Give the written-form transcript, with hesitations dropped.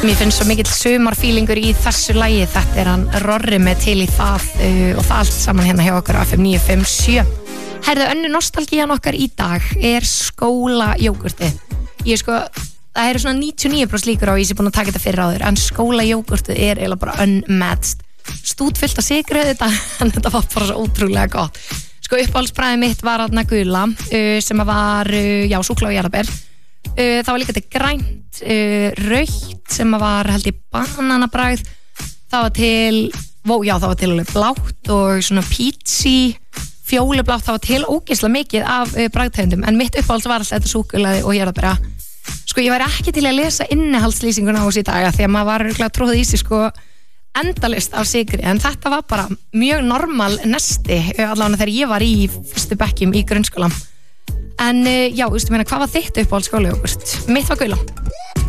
Mér finnst svo mikill sumarfílingur í þessu lagi. Þetta hann Rorri með til í það og það allt saman hérna hjá okkur á FM 957. Herðu, önnur nostalgían okkar í dag skólajógurtið. Það eru svona 99% líkur á ég sé búin að taka þetta fyrir áður, en skólajógurtið eiginlega bara unmatched. Stútfyllt af sykri þetta, en þetta var bara svo ótrúlega gott. Uppáhaldsbragðið mitt var þarna gula, sem var, súkkulaði og jarðarber. Það var líka til grænt, rautt sem var held ég bananabragð. Það var til alveg blátt og svona pítsi, fjólublátt. Það var til ógeðslega mikið af bragðtegundum, en mitt uppáhalds var alltaf þetta súkkulaði og jarðarbera. Ég væri ekki til að lesa innihaldslýsinguna á þessu í dag, því að maður var örugglega tróðið í sig endalaust af sykri, en þetta var bara mjög normal nesti, allavega þegar ég var í fyrstu bekkjum í grunnskóla. En hvað var þitt uppáhalds skólajógurt? Mitt var gula.